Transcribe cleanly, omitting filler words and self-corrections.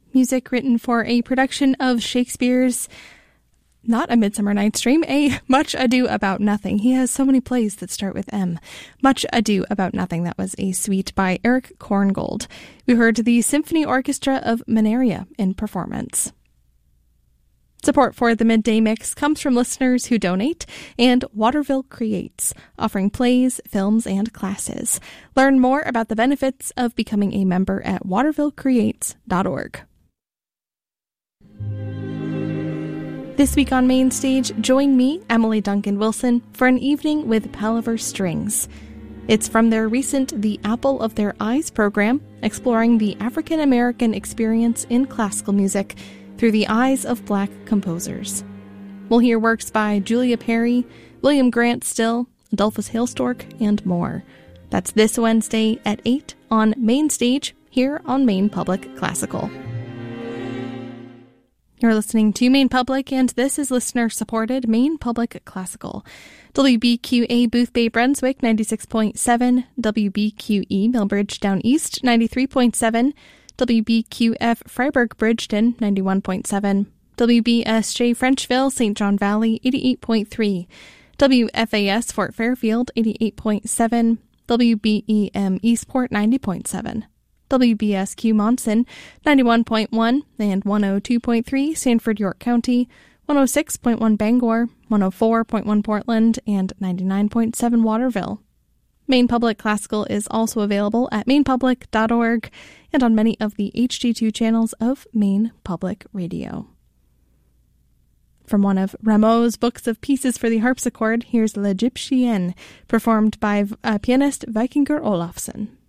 music written for a production of Shakespeare's, not A Midsummer Night's Dream, A Much Ado About Nothing. He has so many plays that start with M. Much Ado About Nothing. That was a suite by Eric Korngold. We heard the Symphony Orchestra of Mineria in performance. Support for the Midday Mix comes from listeners who donate and Waterville Creates, offering plays, films, and classes. Learn more about the benefits of becoming a member at watervillecreates.org. This week on Main Stage, join me, Emily Duncan Wilson, for an evening with Palaver Strings. It's from their recent The Apple of Their Eyes program, exploring the African American experience in classical music through the eyes of Black composers. We'll hear works by Julia Perry, William Grant Still, Adolphus Hailstork, and more. That's this Wednesday at 8 on Main Stage, here on Maine Public Classical. You're listening to Maine Public, and this is listener-supported Maine Public Classical. WBQA Boothbay Brunswick, 96.7, WBQE Millbridge Down East, 93.7, WBQF Freiburg Bridgeton, 91.7, WBSJ Frenchville, St. John Valley, 88.3, WFAS Fort Fairfield, 88.7, WBEM Eastport, 90.7, WBSQ Monson, 91.1 and 102.3 Sanford, York County, 106.1 Bangor, 104.1 Portland, and 99.7 Waterville. Maine Public Classical is also available at mainepublic.org and on many of the HD2 channels of Maine Public Radio. From one of Rameau's books of pieces for the harpsichord, here's L'Egyptienne, performed by pianist Vikingur Olafsson.